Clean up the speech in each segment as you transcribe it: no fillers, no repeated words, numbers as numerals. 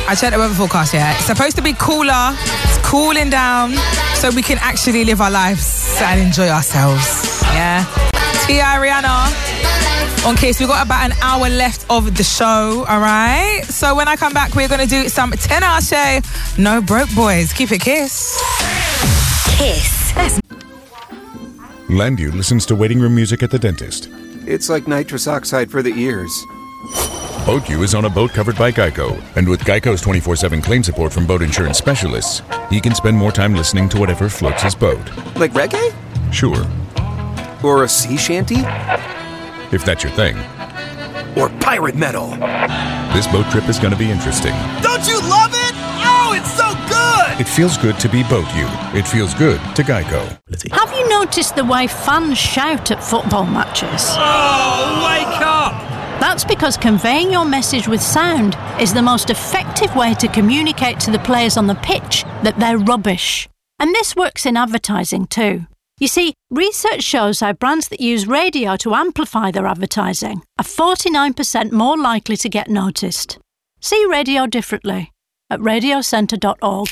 I checked the weather forecast, yeah. It's supposed to be cooler. It's cooling down so we can actually live our lives and enjoy ourselves. Yeah. T.I. Rihanna. On Kiss, we've got about an hour left of the show, all right? So when I come back, we're going to do some Tinashe. No broke boys. Keep it Kiss. Kiss. Landu listens to waiting room music at the dentist. It's like nitrous oxide for the ears. BoatU is on a boat covered by Geico. And with Geico's 24/7 claim support from boat insurance specialists, he can spend more time listening to whatever floats his boat. Like reggae? Sure. Or a sea shanty? If that's your thing. Or pirate metal? This boat trip is going to be interesting. Don't you love it? Oh, it's so good! It feels good to be BoatU. It feels good to Geico. Have you noticed the way fans shout at football matches? Oh, wake up! That's because conveying your message with sound is the most effective way to communicate to the players on the pitch that they're rubbish. And this works in advertising too. You see, research shows how brands that use radio to amplify their advertising are 49% more likely to get noticed. See radio differently at radiocentre.org.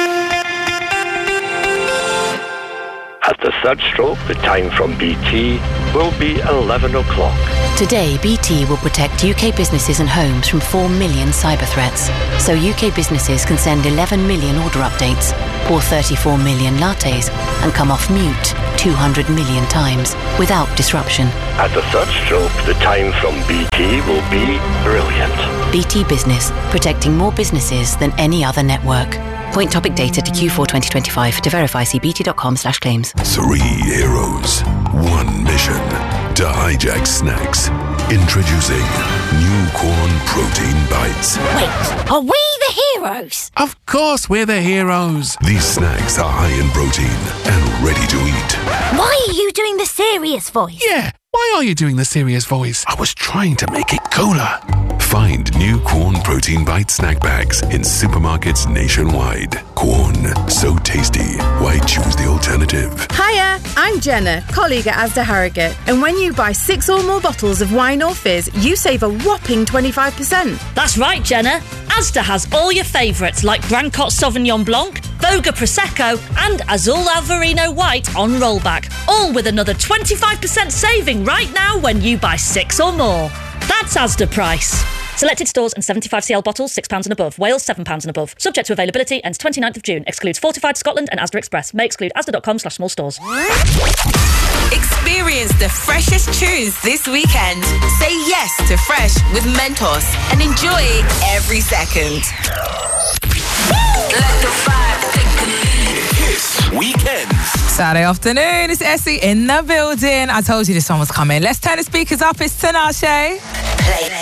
At the third stroke, the time from BT will be 11 o'clock. Today, BT will protect UK businesses and homes from 4 million cyber threats. So UK businesses can send 11 million order updates, pour 34 million lattes, and come off mute 200 million times without disruption. At the third stroke, the time from BT will be brilliant. BT Business, protecting more businesses than any other network. Point topic data to Q4 2025. To verify, see bt.com/claims. 3 heroes, 1 mission. To hijack snacks. Introducing new corn protein bites. Wait, are we the heroes? Of course we're the heroes. These snacks are high in protein and ready to eat. Why are you doing the serious voice? Yeah, why are you doing the serious voice? I was trying to make it cooler. Find new Corn Protein Bite snack bags in supermarkets nationwide. Corn, so tasty. Why choose the alternative? Hiya, I'm Jenna, colleague at Asda Harrogate. And when you buy 6 or more bottles of wine or fizz, you save a whopping 25%. That's right, Jenna. Asda has all your favourites like Brancott Sauvignon Blanc, Voga Prosecco and Azul Alvarino White on rollback. All with another 25% saving right now when you buy 6 or more. That's Asda price. Selected stores and 75cl bottles, £6 and above. Wales, £7 and above. Subject to availability, ends 29th of June. Excludes Fortified Scotland and Asda Express. May exclude asda.com/small stores. Experience the freshest tunes this weekend. Say yes to Fresh with Mentos and enjoy every second. Let the vibe take the lead. Kiss Weekends. Saturday afternoon, it's Essie in the building. I told you this one was coming. Let's turn the speakers up. It's Tinashe.